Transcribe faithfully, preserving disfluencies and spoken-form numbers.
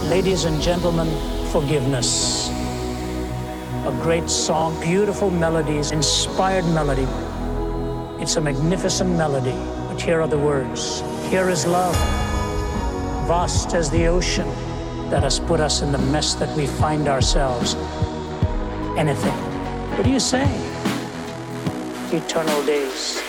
Ladies and gentlemen, Forgiveness. A great song, beautiful melodies, inspired melody. It's a magnificent melody, but here are the words. Here is love, vast as the ocean, that has put us in the mess that we find ourselves. Anything. What do you say? Eternal days.